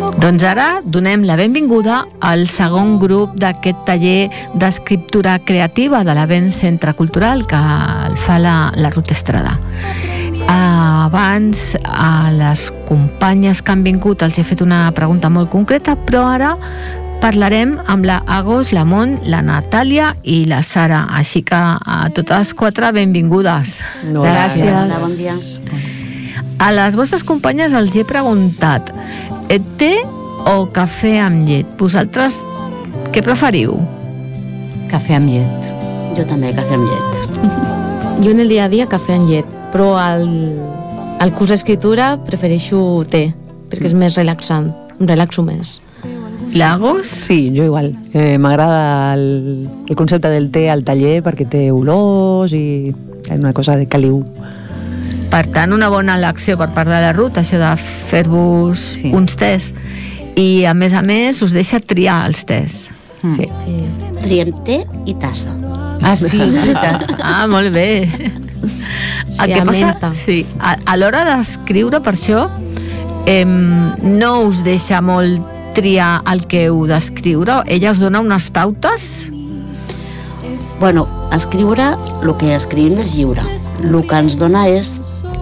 Doncs ara donem la benvinguda al segon grup d'aquest taller d'escriptura creativa de l'Avenç Centre Cultural que el fa la Ruth Estrada. Abans, a les companyes que han vingut els he fet una pregunta molt concreta, però ara parlarem amb la Agos, la Mont, la Natàlia i la Sara. Així que a totes quatre benvingudes. Gràcies. Hola, bon dia. A les vostres companyes els he preguntat té o cafè amb llet? Vosaltres què preferiu? Cafè amb llet. Jo també, cafè amb llet. Jo en el dia a dia cafè amb llet, però al curs d'escriptura prefereixo té, perquè és més relaxant, em relaxo més. Lagos? Sí, jo igual. M'agrada el concepte del té al taller perquè té olors i és una cosa de caliu. Per tant, una bona elecció per part de la Ruth, això de fer-vos uns tés. I, a més, us deixa triar els tés. Sí. Triem té i tassa. Ah, sí, és veritat. Molt bé. El que passa, a l'hora d'escriure, per això, no us deixa molt triar el que heu d'escriure. Ella us dona unes pautes? Bueno, escriure, el que escrivim és lliure. El que ens dona és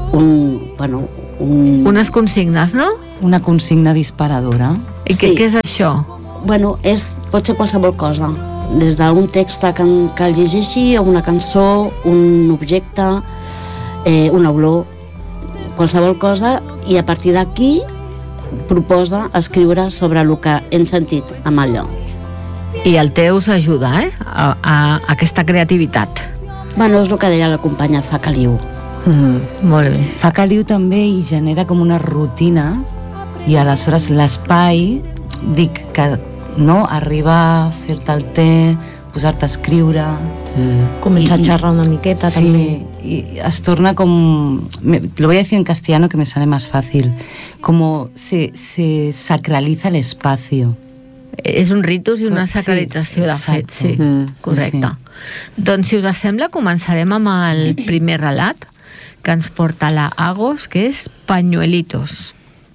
unes consignes, no? Una consigna disparadora. I què és això? Bueno, pot ser qualsevol cosa. Des d'un text que el llegeixi, a una cançó, un objecte, una olor, qualsevol cosa, i a partir d'aquí proposa escriure sobre el que hem sentit amb allò. I el té us ajuda, a aquesta creativitat. Bueno, és el que deia la companya, fa caliu. Molt bé. Fa caliu també i genera com una rutina i aleshores l'espai, dic que no, arriba a fer-te el té, posar-te a escriure, començar a xerrar una miqueta també. Y es torna como, lo voy a decir en castellano que me sale más fácil, como se sacraliza el espacio. És un ritus i una sacralització, de fet, sí, correcte. Doncs, si us sembla, començarem amb el primer relat que ens porta la Agos, que es Pañuelitos.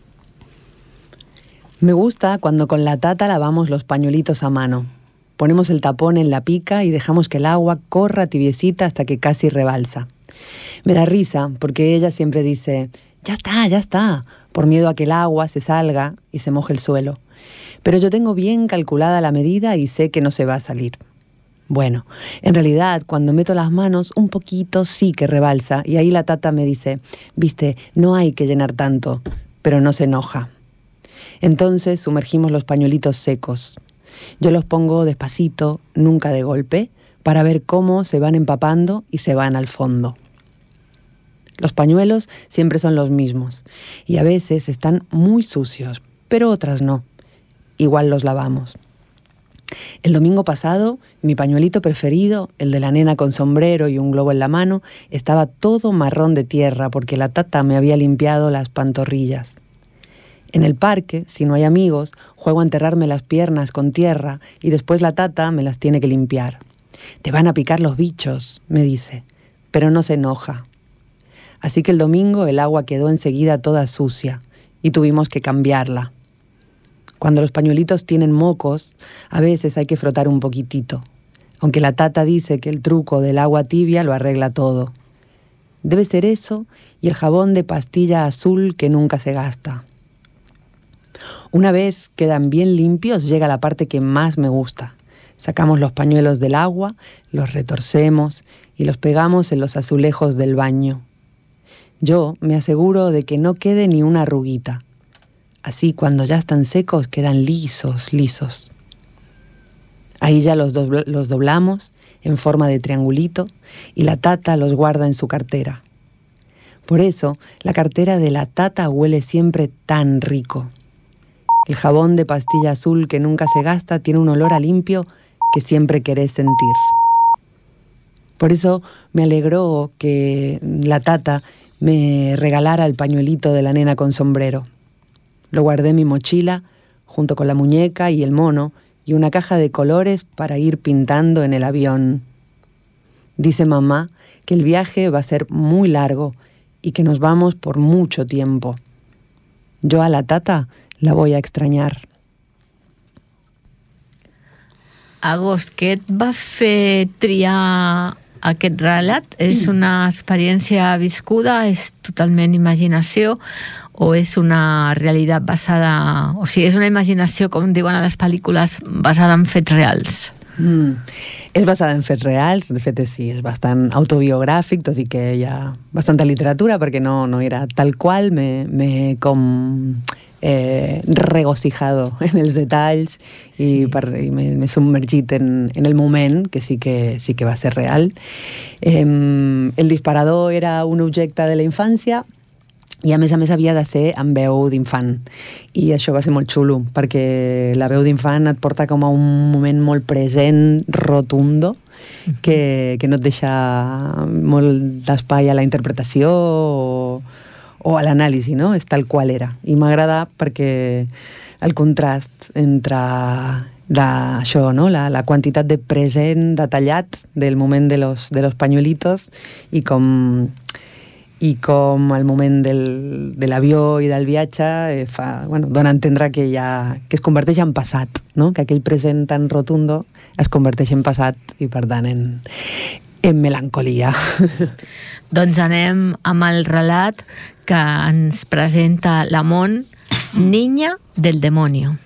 Me gusta cuando con la tata lavamos los pañuelitos a mano. Ponemos el tapón en la pica y dejamos que el agua corra tibiecita hasta que casi rebalsa. Me da risa porque ella siempre dice, ya está, por miedo a que el agua se salga y se moje el suelo. Pero yo tengo bien calculada la medida y sé que no se va a salir. Bueno, en realidad, cuando meto las manos, un poquito sí que rebalsa, y ahí la tata me dice, viste, no hay que llenar tanto, pero no se enoja. Entonces sumergimos los pañuelitos secos. Yo los pongo despacito, nunca de golpe, para ver cómo se van empapando y se van al fondo. Los pañuelos siempre son los mismos, y a veces están muy sucios, pero otras no. Igual los lavamos. El domingo pasado, mi pañuelito preferido, el de la nena con sombrero y un globo en la mano, estaba todo marrón de tierra porque la tata me había limpiado las pantorrillas. En el parque, si no hay amigos, juego a enterrarme las piernas con tierra y después la tata me las tiene que limpiar. Te van a picar los bichos, me dice, pero no se enoja. Así que el domingo el agua quedó enseguida toda sucia y tuvimos que cambiarla. Cuando los pañuelitos tienen mocos, a veces hay que frotar un poquitito, aunque la tata dice que el truco del agua tibia lo arregla todo. Debe ser eso y el jabón de pastilla azul que nunca se gasta. Una vez quedan bien limpios, llega la parte que más me gusta. Sacamos los pañuelos del agua, los retorcemos y los pegamos en los azulejos del baño. Yo me aseguro de que no quede ni una arruguita. Así, cuando ya están secos, quedan lisos. Ahí ya los doblamos en forma de triangulito y la tata los guarda en su cartera. Por eso, la cartera de la tata huele siempre tan rico. El jabón de pastilla azul que nunca se gasta tiene un olor a limpio que siempre querés sentir. Por eso me alegró que la tata me regalara el pañuelito de la nena con sombrero. Lo guardé en mi mochila, junto con la muñeca y el mono, y una caja de colores para ir pintando en el avión. Dice mamá que el viaje va a ser muy largo y que nos vamos por mucho tiempo. Yo a la tata La voy a extrañar. Agost, què et va fer triar aquest relat? És una experiència viscuda? És totalment imaginació? O és una realitat basada... O sigui, és una imaginació, com diuen a les pel·lícules, basada en fets reals? És basada en fets reals, de fet sí, és bastant autobiogràfic, tot i que hi ha bastanta literatura, perquè no era tal qual, m'he com regocijado en els detalls i m'he submergit en el moment, que sí que va ser real. El disparador era un objecte de la infància i a més havia de ser amb veu d'infant, i això va ser molt xulo perquè la veu d'infant et porta com a un moment molt present, rotundo, que no et deixa molt d'espai a la interpretació o a l'anàlisi, no? És tal qual era. I m'agrada perquè el contrast entre això, no? La quantitat de present detallat del moment de los pañuelitos i com el moment de l'avió i del viatge dona a entendre que es converteix en passat, no? Que aquell present tan rotundo es converteix en passat i, per tant, en melancolia. Doncs anem amb el relat que ens presenta Lamont, Niña del demonio.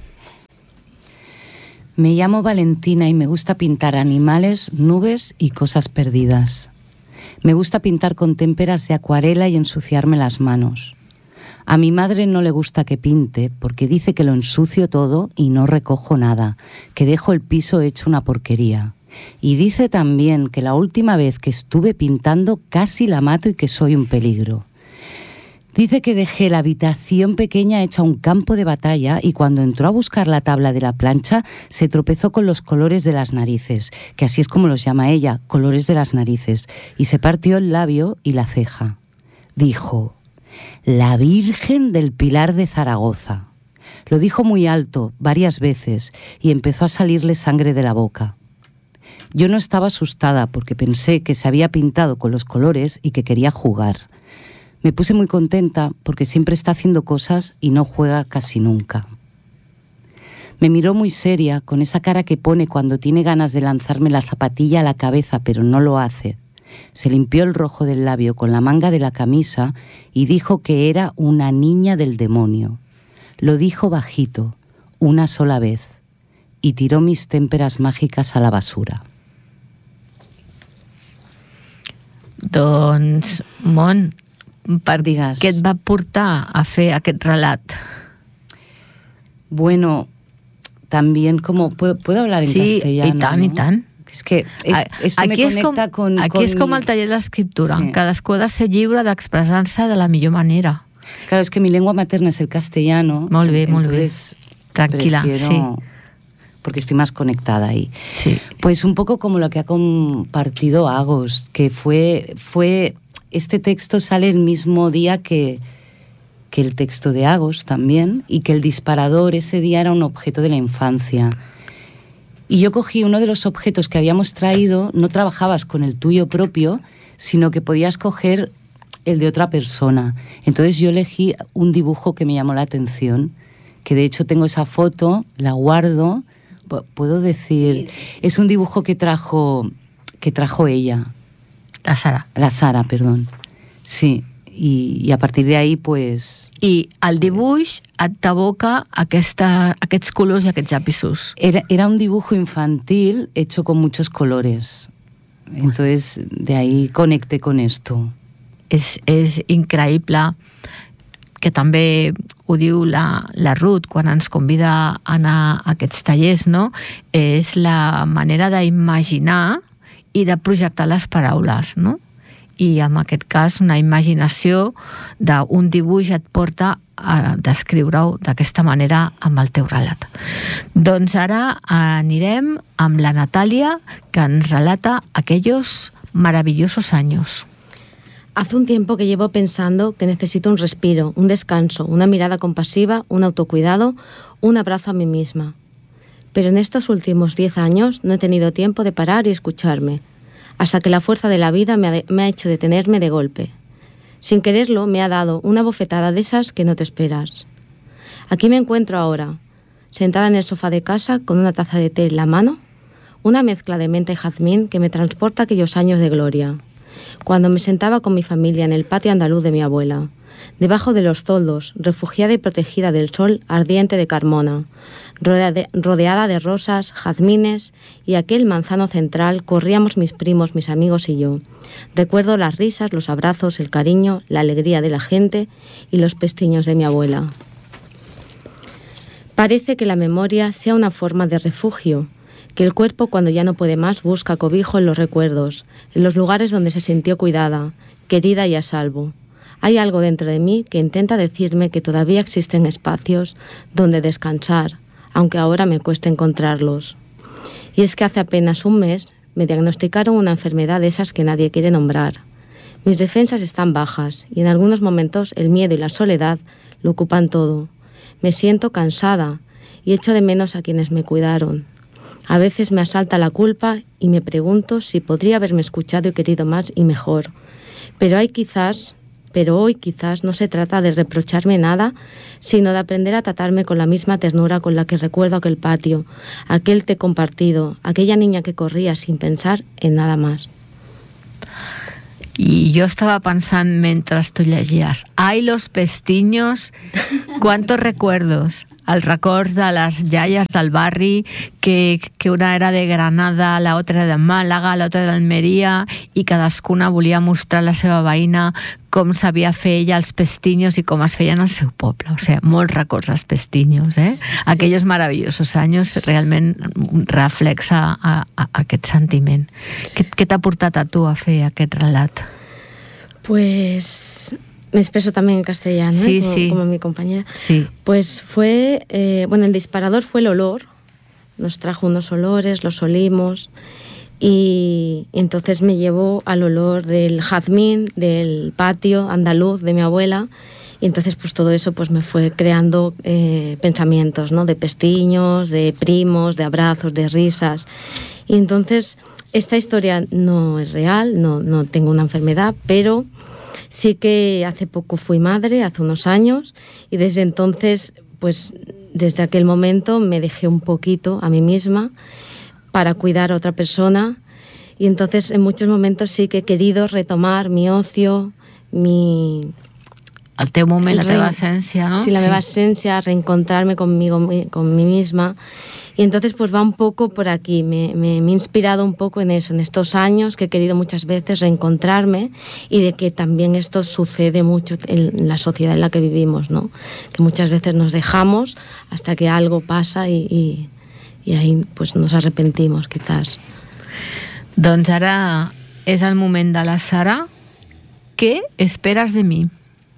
Me llamo Valentina y me gusta pintar animales, nubes y cosas perdidas. Me gusta pintar con témperas de acuarela y ensuciarme las manos. A mi madre no le gusta que pinte porque dice que lo ensucio todo y no recojo nada, que dejo el piso hecho una porquería. Y dice también que la última vez que estuve pintando casi la mato y que soy un peligro. Dice que dejé la habitación pequeña hecha un campo de batalla y cuando entró a buscar la tabla de la plancha se tropezó con los colores de las narices, que así es como los llama ella, colores de las narices, y se partió el labio y la ceja. Dijo: la Virgen del Pilar de Zaragoza. Lo dijo muy alto, varias veces, y empezó a salirle sangre de la boca. Yo no estaba asustada porque pensé que se había pintado con los colores y que quería jugar. Me puse muy contenta porque siempre está haciendo cosas y no juega casi nunca. Me miró muy seria, con esa cara que pone cuando tiene ganas de lanzarme la zapatilla a la cabeza, pero no lo hace. Se limpió el rojo del labio con la manga de la camisa y dijo que era una niña del demonio. Lo dijo bajito, una sola vez, y tiró mis témperas mágicas a la basura. Doncs, Mont, Digues. què et va portar a fer aquest relat? Bueno, también como... ¿Puedo hablar en castellano? Sí, i tant. Es que esto me conecta con... Aquí és com el taller de l'escriptura. Sí. Cadascú ha de ser lliure d'expressar-se de la millor manera. Claro, es que mi lengua materna es el castellano. Molt bé, molt bé. Entonces Tranquila, prefiero, porque estoy más conectada ahí. Sí. Pues un poco como lo que ha compartido Agost, que fue este texto sale el mismo día que el texto de Agost también, y que el disparador ese día era un objeto de la infancia. Y yo cogí uno de los objetos que habíamos traído, no trabajabas con el tuyo propio, sino que podías coger el de otra persona. Entonces yo elegí un dibujo que me llamó la atención, que de hecho tengo esa foto, la guardo, puedo decir, sí. Es un dibujo que trajo ella. La Sara. La Sara, perdón. Sí, y a partir de ahí, pues... I el dibuix et t'aboca aquests colors i aquests llapisos. Era un dibujo infantil hecho con muchos colores. Entonces, de ahí conecté con esto. És increïble, que també ho diu la Ruth quan ens convida a anar a aquests tallers, no? És la manera d'imaginar i de projectar les paraules, no? I en aquest cas una imaginació d'un dibuix et porta a descriure-ho d'aquesta manera amb el teu relat. Doncs ara anirem amb la Natàlia, que ens relata aquellos maravillosos años. Hace un tiempo que llevo pensando que necesito un respiro, un descanso, una mirada compasiva, un autocuidado, un abrazo a mí misma. Pero en estos últimos 10 años no he tenido tiempo de parar y escucharme, hasta que la fuerza de la vida me ha hecho detenerme de golpe. Sin quererlo, me ha dado una bofetada de esas que no te esperas. Aquí me encuentro ahora, sentada en el sofá de casa con una taza de té en la mano, una mezcla de menta y jazmín que me transporta a aquellos años de gloria, cuando me sentaba con mi familia en el patio andaluz de mi abuela, debajo de los toldos, refugiada y protegida del sol ardiente de Carmona, rodeada de rosas, jazmines, y aquel manzano central corríamos mis primos, mis amigos y yo. Recuerdo las risas, los abrazos, el cariño, la alegría de la gente y los pestiños de mi abuela. Parece que la memoria sea una forma de refugio, que el cuerpo cuando ya no puede más busca cobijo en los recuerdos, en los lugares donde se sintió cuidada, querida y a salvo. Hay algo dentro de mí que intenta decirme que todavía existen espacios donde descansar, aunque ahora me cueste encontrarlos. Y es que hace apenas un mes me diagnosticaron una enfermedad de esas que nadie quiere nombrar. Mis defensas están bajas y en algunos momentos el miedo y la soledad lo ocupan todo. Me siento cansada y echo de menos a quienes me cuidaron. A veces me asalta la culpa y me pregunto si podría haberme escuchado y querido más y mejor. Pero hoy quizás no se trata de reprocharme nada, sino de aprender a tratarme con la misma ternura con la que recuerdo aquel patio, aquel té compartido, aquella niña que corría sin pensar en nada más. I jo estava pensant mentre tu llegies, ai, los pestiños, cuántos recuerdos. Els records de les iaies del barri, que una era de Granada, la otra era de Màlaga, la otra de Almeria, i cadascuna volia mostrar a la seva veïna com sabia fer ella els pestiños i com es feien al seu poble. O sigui, molts records als pestiños, eh? Aquellos maravillosos anys realment reflexa aquest sentiment. Què t'ha portat a tu a fer aquest relat? Pues me expreso también en castellano, sí, como mi compañera. Sí. Pues fue, el disparador fue el olor. Nos trajo unos olores, los olimos y entonces me llevó al olor del jazmín, del patio andaluz de mi abuela, y entonces pues todo eso pues me fue creando pensamientos, ¿no? De pestiños, de primos, de abrazos, de risas. Y entonces esta historia no es real, no tengo una enfermedad, pero sí que hace poco fui madre, hace unos años, y desde entonces, pues desde aquel momento me dejé un poquito a mí misma para cuidar a otra persona, y entonces en muchos momentos sí que he querido retomar mi ocio, el teu moment, la teva essència, ¿no? Sí, la meva essència, reencontrarme conmigo, con mí misma. Y entonces pues va un poco por aquí, me he inspirado un poco en eso, en estos años que he querido muchas veces reencontrarme, y de que también esto sucede mucho en la sociedad en la que vivimos, ¿no? Que muchas veces nos dejamos hasta que algo pasa y ahí pues nos arrepentimos, quizás. Doncs ara és el moment de la Sara. Què esperes de mi?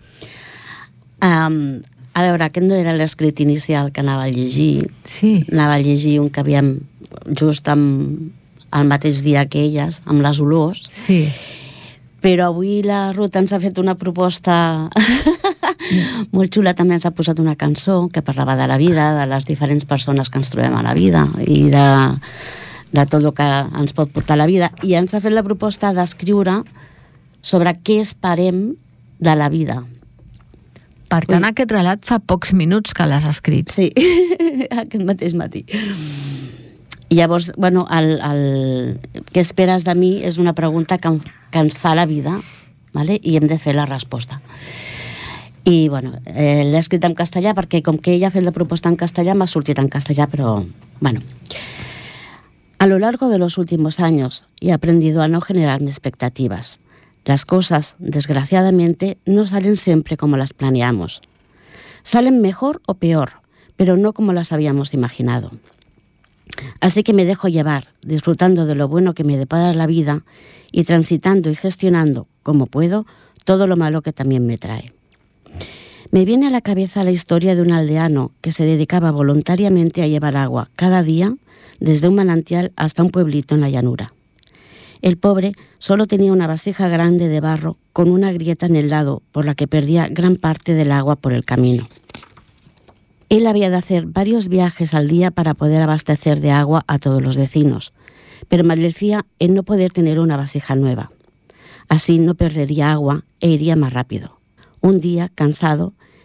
A veure, aquest no era l'escrit inicial que anava a llegir. Sí. Anava a llegir un que havíem just el mateix dia que elles, amb les olors. Sí. Però avui la Ruth ens ha fet una proposta molt xula. També ens ha posat una cançó que parlava de la vida, de les diferents persones que ens trobem a la vida i de tot el que ens pot portar la vida. I ens ha fet la proposta d'escriure sobre què esperem de la vida. Per tant, aquest relat fa pocs minuts que l'has escrit. Sí, aquest mateix matí. I llavors, bueno, què esperes de mi és una pregunta que ens fa la vida, ¿vale? I hem de fer la resposta. I, bueno, l'he escrit en castellà perquè com que ella ha fet la proposta en castellà m'ha sortit en castellà, però, bueno. A lo largo de los últimos años he aprendido a no generarme expectativas. Las cosas, desgraciadamente, no salen siempre como las planeamos. Salen mejor o peor, pero no como las habíamos imaginado. Así que me dejo llevar, disfrutando de lo bueno que me depara la vida y transitando y gestionando, como puedo, todo lo malo que también me trae. Me viene a la cabeza la historia de un aldeano que se dedicaba voluntariamente a llevar agua cada día desde un manantial hasta un pueblito en la llanura. El pobre solo tenía una vasija grande de barro con una grieta en el lado por la que perdía gran parte del agua por el camino. Él había de hacer varios viajes al día para poder abastecer de agua a todos los vecinos, pero maldecía en no poder tener una vasija nueva. Así no perdería agua e iría más rápido. Un día, cansado,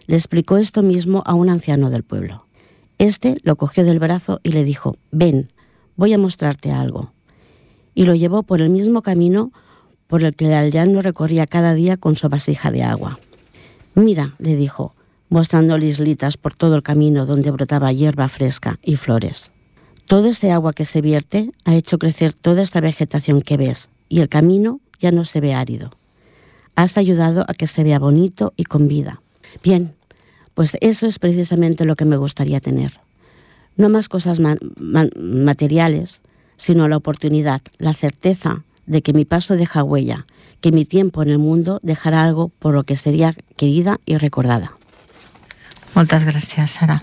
le explicó esto mismo a un anciano del pueblo. Este lo cogió del brazo y le dijo: ven, voy a mostrarte algo. Y lo llevó por el mismo camino por el que el aldeano recorría cada día con su vasija de agua. Mira, le dijo, mostrando islitas por todo el camino donde brotaba hierba fresca y flores. Todo ese agua que se vierte ha hecho crecer toda esta vegetación que ves, y el camino ya no se ve árido. Has ayudado a que se vea bonito y con vida. Bien, pues eso es precisamente lo que me gustaría tener. No más cosas materiales, sino la oportunidad, la certeza de que mi paso deja huella, que mi tiempo en el mundo dejarà algo por lo que seria querida i recordada. Moltes gràcies, Sara.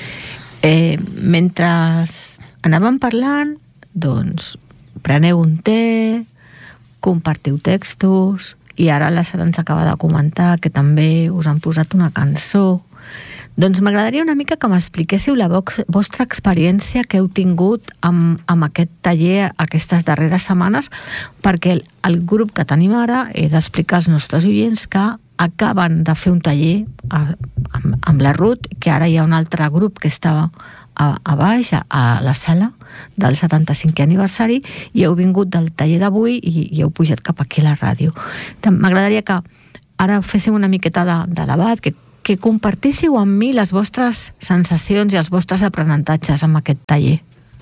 Mentre anàvem parlant, doncs preneu un té, compartiu textos, i ara la Sara ens acaba de comentar que també us han posat una cançó. Doncs m'agradaria una mica que m'expliquéssiu la vostra experiència que heu tingut amb aquest taller aquestes darreres setmanes, perquè el grup que tenim ara, he d'explicar als nostres oients que acaben de fer un taller amb la Ruth, que ara hi ha un altre grup que estava a baix, a la sala del 75è aniversari, i heu vingut del taller d'avui i heu pujat cap aquí a la ràdio. M'agradaria que ara féssiu una miqueta de debat, que compartíssiu amb mi les vostres sensacions i els vostres aprenentatges amb aquest taller.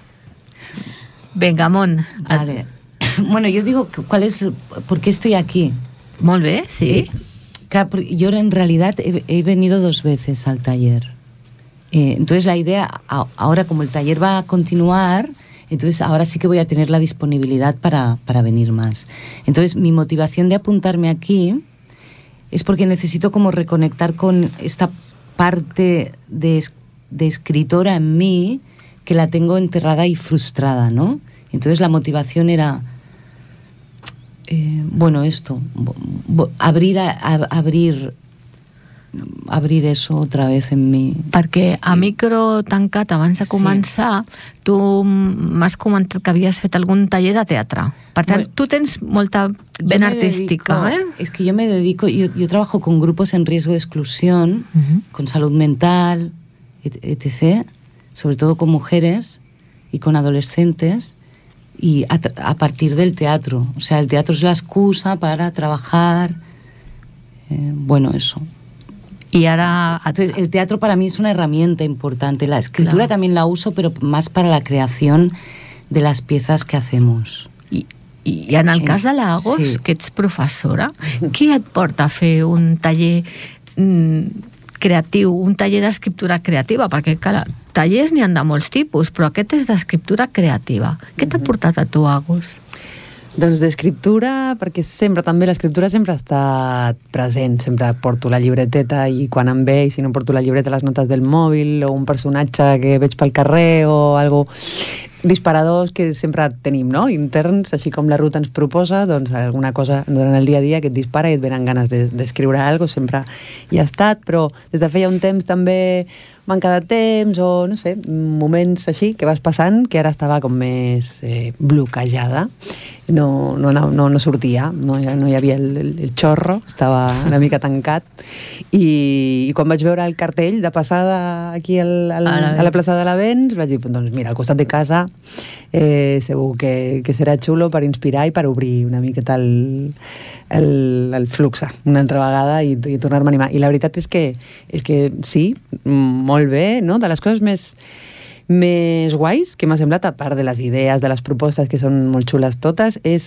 Venga, Mon. Vale. Bueno, yo digo, ¿por qué estoy aquí? Molt bé, sí. Claro, yo en realidad he venido 2 veces al taller. Entonces la idea, ahora como el taller va a continuar, entonces ahora sí que voy a tener la disponibilidad para venir más. Entonces mi motivación de apuntarme aquí es porque necesito como reconectar con esta parte de escritora en mí que la tengo enterrada y frustrada, ¿no? Entonces la motivación era, abrir eso otra vez en mi... Perquè a micro tancat, abans de començar, tu m'has comentat que havies fet algun taller de teatre. Per tant, tu tens molta vena artística, Es que yo me dedico, yo trabajo con grupos en riesgo de exclusión, con salud mental, etc., sobre todo con mujeres y con adolescentes, y a partir del teatro. O sea, el teatro es la excusa para trabajar, eso. Y ahora... Entonces, el teatro para mí es una herramienta importante. La escritura también la uso, pero más para la creación de las piezas que hacemos. I en el cas de l'Agos, que ets professora, què et porta a fer un taller creatiu, un taller d'escriptura creativa? Perquè, clar, tallers n'hi ha de molts tipus, però aquest és d'escriptura creativa. Què t'ha portat a tu, Agos? Doncs d'escriptura, perquè sempre també l'escriptura sempre ha estat present, sempre porto la llibreteta i quan em ve, i si no porto la llibreta, les notes del mòbil o un personatge que veig pel carrer o algo, disparadors que sempre tenim, no? Interns, així com la Ruth ens proposa, doncs alguna cosa durant el dia a dia que et dispara i et venen ganes d'escriure alguna cosa, sempre hi ha estat, però des de feia un temps també manca de temps o, no sé, moments així que vas passant, que ara estava com més bloquejada. No sortia, no hi havia el xorro, estava una mica tancat. I quan vaig veure el cartell de passada aquí a la plaça de l'Avenç, vaig dir, doncs mira, al costat de casa segur que serà xulo per inspirar i per obrir una miqueta el flux una altra vegada i tornar-me a animar. I la veritat és que sí, molt bé, no? De les coses més guais que m'ha semblat, a part de les idees, de les propostes que són molt xules totes, és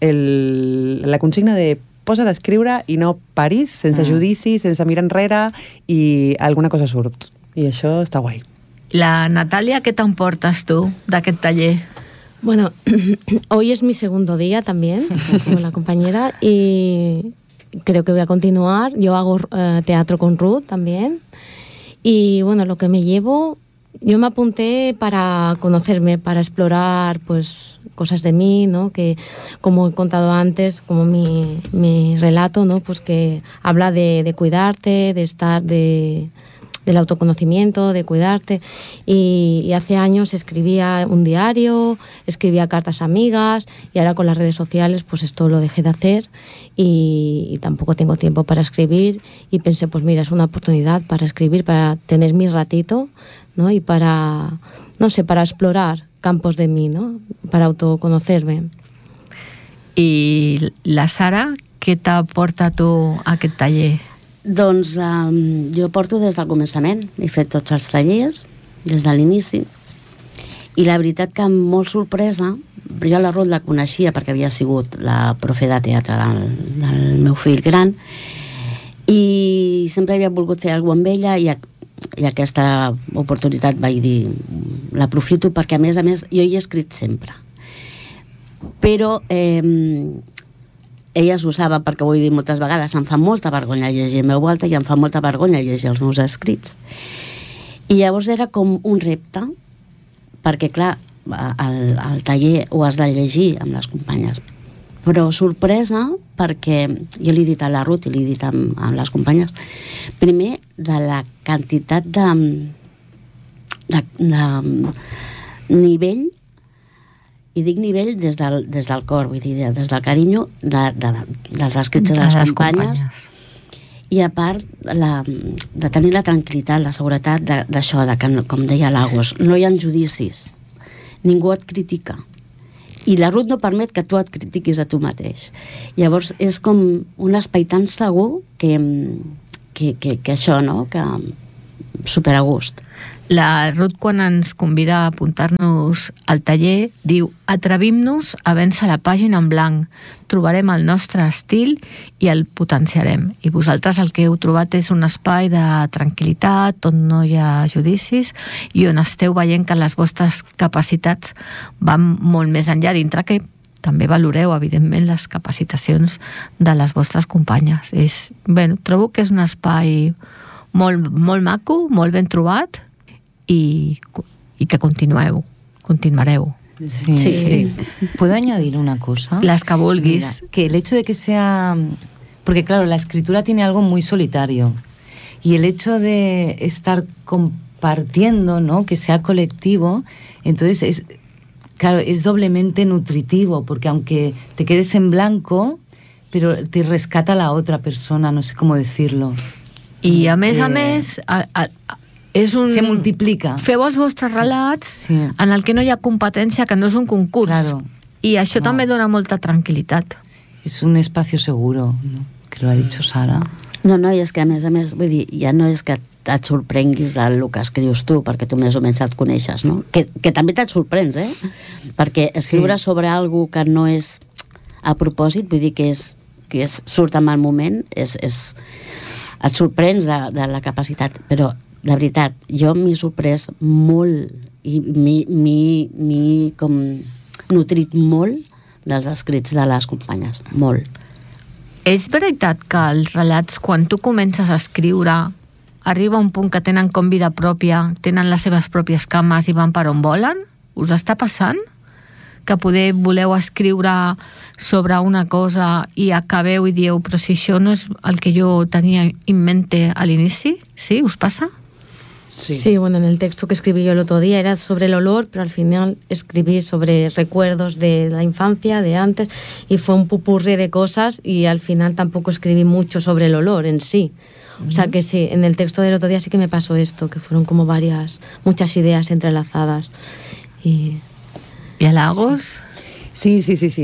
la consigna de posa d'escriure i no paris, sense judici, sense mirar enrere, i alguna cosa surt. I això està guai. La Natalia, ¿qué te emportas tú d'aquest taller? Bueno, hoy es mi segundo día también, como la compañera, y creo que voy a continuar. Yo hago teatro con Ruth también. Y bueno, lo que me llevo, yo me apunté para conocerme, para explorar pues cosas de mí, ¿no? Que como he contado antes, como mi relato, ¿no? Pues que habla de cuidarte, de estar, de del autoconocimiento, de cuidarte. Y hace años escribía un diario, escribía cartas a amigas, y ahora con las redes sociales pues esto lo dejé de hacer y tampoco tengo tiempo para escribir, y pensé, pues mira, es una oportunidad para escribir, para tener mi ratito, ¿no? Y para, no sé, para explorar campos de mí, ¿no? Para autoconocerme. I la Sara, què t'aporta tu a aquest taller? Doncs jo porto des del començament, he fet tots els tallers, des de l'inici, i la veritat que amb molt sorpresa, jo la Ruth la coneixia perquè havia sigut la profe de teatre del meu fill gran, i sempre havia volgut fer alguna cosa amb ella, i aquesta oportunitat vaig dir, l'aprofito perquè a més jo hi he escrit sempre. Però elles ho saben, perquè ho he dit moltes vegades, em fa molta vergonya llegir en veu alta i em fa molta vergonya llegir els meus escrits. I llavors era com un repte, perquè clar, el taller ho has de llegir amb les companyes, però sorpresa perquè jo li he dit a la Ruth i li he dit amb les companyes, primer de la quantitat de nivell, i dic nivell des del cor, vull dir, des del carinyo dels escrits de les companyes, i a part de tenir la tranquil·litat, la seguretat d'això, que, com deia l'Agos, no hi ha judicis, ningú et critica, i la Ruth no permet que tu et critiquis a tu mateix. Llavors és com un espai tan segur que això, no?, que super a gust. La Ruth, quan ens convida a apuntar-nos al taller, diu: atrevim-nos a vèncer la pàgina en blanc, trobarem el nostre estil i el potenciarem. I vosaltres el que heu trobat és un espai de tranquil·litat, on no hi ha judicis i on esteu veient que les vostres capacitats van molt més enllà, dintre que també valoreu, evidentment, les capacitacions de les vostres companyes. Trobo que és un espai molt maco, molt ben trobat, y que continuareu. Sí. ¿Puedo añadir una cosa? Las que vulguis. Mira, que el hecho de que sea... Porque claro, la escritura tiene algo muy solitario, y el hecho de estar compartiendo, ¿no?, que sea colectivo, entonces es doblemente nutritivo, porque aunque te quedes en blanco, pero te rescata la otra persona, no sé cómo decirlo. I a més, se multiplica. Feu els vostres relats en el que no hi ha competència, que no és un concurs. Claro. I això també dona molta tranquil·litat. És un espacio seguro, ¿no?, que lo ha dicho Sara. No, i és que a més, vull dir, ja no és que et sorprenguis del que escrius tu, perquè tu més o menys et coneixes, no? Que també te't sorprens, perquè escriure sobre alguna que no és a propòsit, vull dir que surt en el moment, et sorprens de la capacitat, però la veritat, jo m'he sorprès molt i m'he com nutrit molt dels escrits de les companyes, molt. És veritat que els relats, quan tu comences a escriure, arriba un punt que tenen com vida pròpia, tenen les seves pròpies cames i van per on volen? Us està passant? Que poder voleu escriure sobre una cosa i acabeu i dieu, però si això no és el que jo tenia en mente a l'inici? Sí? Us passa? Sí, bueno, en el texto que escribí yo el otro día era sobre el olor, pero al final escribí sobre recuerdos de la infancia, de antes, y fue un pupurrí de cosas, y al final tampoco escribí mucho sobre el olor en sí. O sea que sí, en el texto del otro día sí que me pasó esto, que fueron como muchas ideas entrelazadas. ¿Y a Lagos? Sí.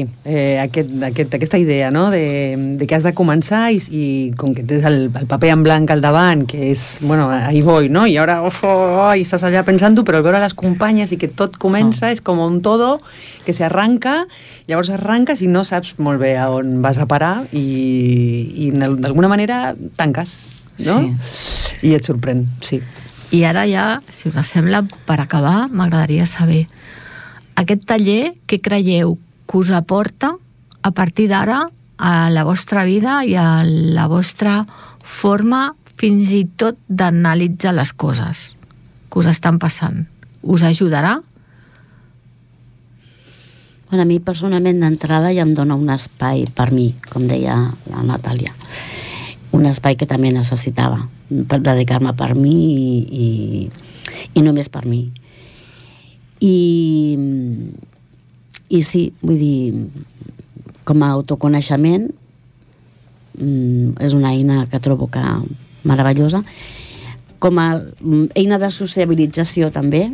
Aquesta idea, no?, de que has de començar i com que tens el paper en blanc al davant, que és, bueno, ahí voy, no? I ara, i estàs allà pensant-ho, però al veure les companyes i que tot comença, és com un todo que s'arranca, llavors arranques i no saps molt bé a on vas a parar i d'alguna manera tanques, no? Sí. I et sorprèn, sí. I ara ja, si us sembla, per acabar, m'agradaria saber aquest taller, què creieu que us aporta a partir d'ara a la vostra vida i a la vostra forma fins i tot d'analitzar les coses que us estan passant? Us ajudarà? A mi personalment d'entrada ja em dona un espai per mi, com deia la Natàlia. un espai que també necessitava per dedicar-me per mi i només per mi. I sí, vull dir, com a autoconeixement és una eina que trobo que meravellosa, com a eina de sociabilització també,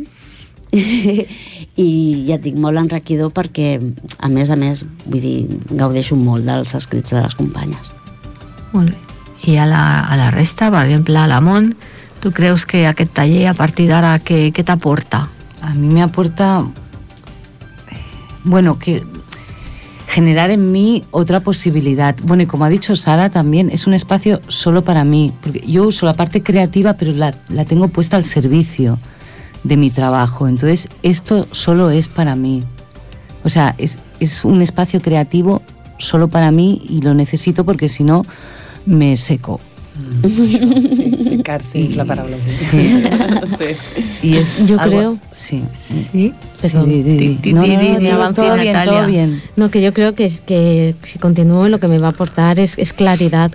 i ja et dic, molt enriquidor perquè a més, vull dir, gaudeixo molt dels escrits de les companyes. Molt bé. I a la resta, per exemple, a la Mont, tu creus que aquest taller a partir d'ara què t'aporta? A mí me aporta, bueno, que generar en mí otra posibilidad. Bueno, y como ha dicho Sara, también es un espacio solo para mí, porque yo uso la parte creativa, pero la tengo puesta al servicio de mi trabajo. Entonces, esto solo es para mí. O sea, es un espacio creativo solo para mí y lo necesito porque si no me seco. Sí, secarse es la palabra. Sí. Y es yo algo, creo. Sí. Perdón. Todo bien. No, que yo creo que si continúo lo que me va a aportar es claridad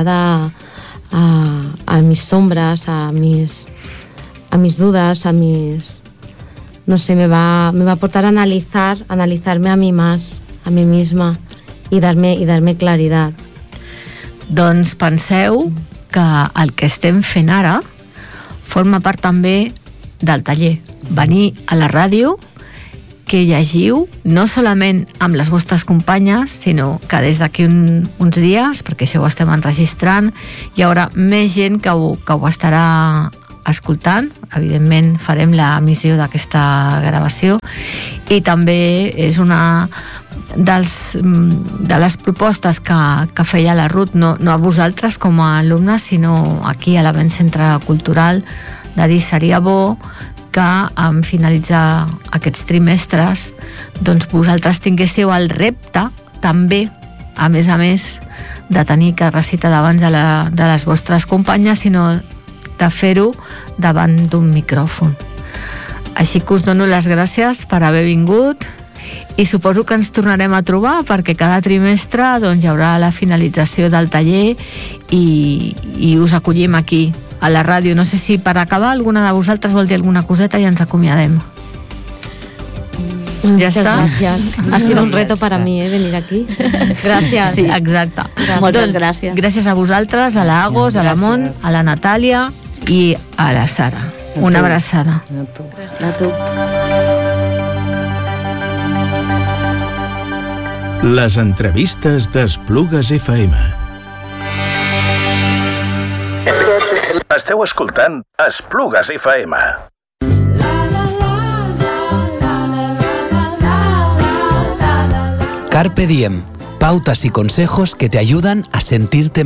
a mis sombras, a mis dudas, no sé, me va a aportar a analizarme a mí misma y darme claridad. Doncs penseu que el que estem fent ara forma part també del taller. Venir a la ràdio, que llegiu no solament amb les vostres companyes, sinó que des d'aquí uns dies, perquè això ho estem enregistrant, hi haurà més gent que ho estarà escoltant. Evidentment farem l'emissió d'aquesta gravació i també és una de les propostes que feia la Ruth, no a vosaltres com a alumnes, sinó aquí a l'Avent Centre Cultural, de dir seria bo que en finalitzar aquests trimestres doncs vosaltres tinguéssiu el repte també, a més, de tenir que recitar davant de les vostres companyes, sinó de fer-ho davant d'un micròfon. Així que us dono les gràcies per haver vingut i suposo que ens tornarem a trobar perquè cada trimestre doncs, hi haurà la finalització del taller i us acollim aquí a la ràdio. No sé si per acabar alguna de vosaltres vol dir alguna coseta i ens acomiadem. Ya está. Gracias. Ha sido un reto para mí venir aquí. Gracias. Sí, exacte. Moltes gràcies. Gràcies a vosaltres, a la Agos, a la Mont, a la Natàlia i a la Sara. Una abraçada. A tu. Les entrevistes d'Esplugues FM. Esteu escoltant Esplugues FM. Carpe Diem, pautas y consejos que te ayudan a sentirte